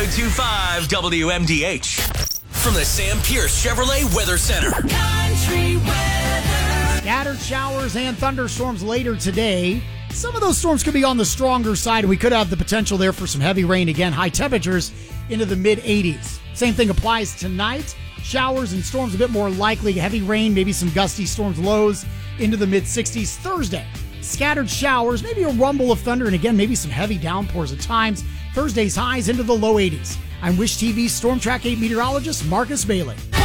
102.5 WMDH. From the Sam Pierce Chevrolet Weather Center. Country weather. Scattered showers and thunderstorms later today. Some of those storms could be on the stronger side. We could have the potential there for some heavy rain again. High temperatures into the mid-80s. Same thing applies tonight. Showers and storms a bit more likely. Heavy rain, maybe some gusty storms, lows into the mid-60s. Thursday, scattered showers, maybe a rumble of thunder, and again, maybe some heavy downpours at times. Thursday's highs into the low 80s. I'm Wish TV's Storm Track 8 meteorologist Marcus Bailey.